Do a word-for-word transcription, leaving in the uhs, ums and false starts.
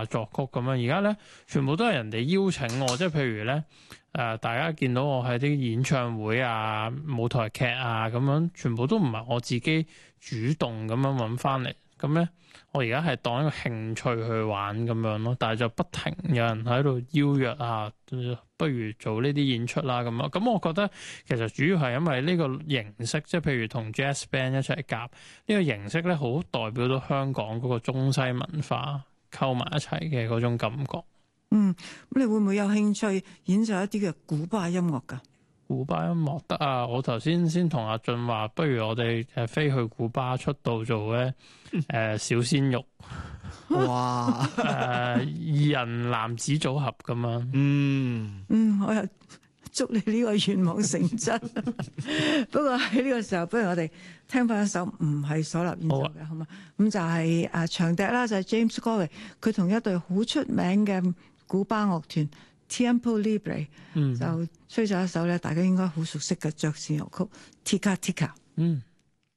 啊作曲咁樣。而家咧全部都係人哋邀請我，即係譬如咧誒、呃，大家見到我喺啲演唱會啊、舞台劇啊咁樣，全部都唔係我自己主動咁樣揾翻嚟。咁咧，我而家係當一個興趣去玩咁樣咯，但係就不停有人喺度邀約啊，不如做呢啲演出啦咁啊。咁我覺得其實主要係因為呢個形式，即係譬如同 jazz band 一齊夾呢個形式咧，好代表到香港嗰個中西文化溝埋一齊嘅嗰種感覺。 嗯，咁你會唔會有興趣演奏一啲嘅古巴音樂㗎？ 古巴音樂得啊！我頭先先同阿俊話，不如我哋誒飛去古巴出道做咧誒、呃、小鮮肉， 哇！ 誒、呃、二人男子組合咁樣。 嗯嗯，我又祝你呢個願望成真。不過喺呢個時候，不如我哋聽翻一首唔係嗩吶演奏嘅，好嘛？咁就係誒長笛啦，就係、是、James Galway，佢同一隊好出名嘅古巴樂團 Tiempo Libre、嗯、就吹咗一首咧，大家應該好熟悉嘅爵士樂曲 Tika Tika。 嗯。